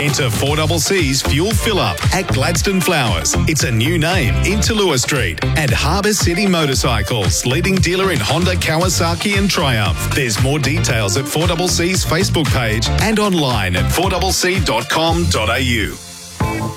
Enter 4CC's Fuel Fill Up at Gladstone Flowers. It's a new name in Tallulah Street. And Harbour City Motorcycles, leading dealer in Honda, Kawasaki and Triumph. There's more details at 4CC's Facebook page and online at 4cc.com.au.